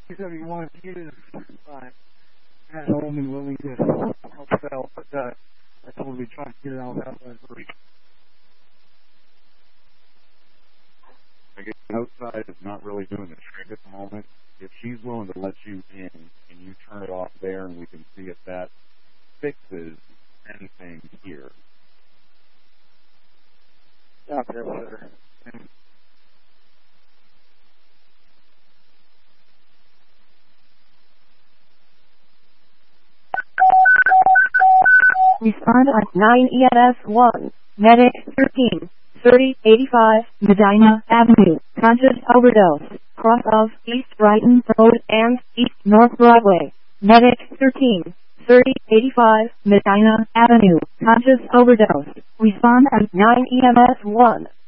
He said he wanted to get it at home and willing to help sell, but I told him we tried to get it out that way first. I guess outside is not really doing the trick at the moment. If she's willing to let you in and you turn it off there and we can see if that fixes anything here. Yeah, there was her. Respond at 9 EMS 1, Medic 13, 3085, Medina Avenue, conscious overdose, cross of East Brighton Road and East North Broadway. Medic 13, 3085, Medina Avenue, conscious overdose. Respond at 9 EMS 1.